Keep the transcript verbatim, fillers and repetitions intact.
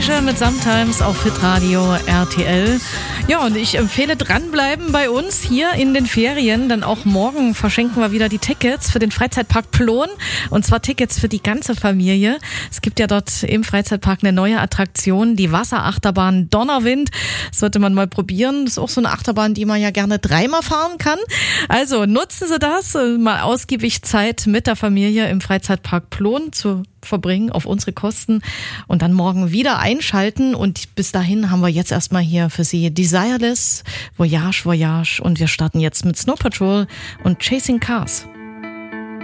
Mit Sometimes auf Hitradio R T L. Ja, und ich empfehle dranbleiben bei uns hier in den Ferien, denn auch morgen verschenken wir wieder die Tickets für den Freizeitpark Plon, und zwar Tickets für die ganze Familie. Es gibt ja dort im Freizeitpark eine neue Attraktion, die Wasserachterbahn Donnerwind. Das sollte man mal probieren. Das ist auch so eine Achterbahn, die man ja gerne dreimal fahren kann. Also nutzen Sie das, mal ausgiebig Zeit mit der Familie im Freizeitpark Plon zu verbringen auf unsere Kosten und dann morgen wieder einschalten, und bis dahin haben wir jetzt erstmal hier für Sie Desireless, Voyage, Voyage, und wir starten jetzt mit Snow Patrol und Chasing Cars.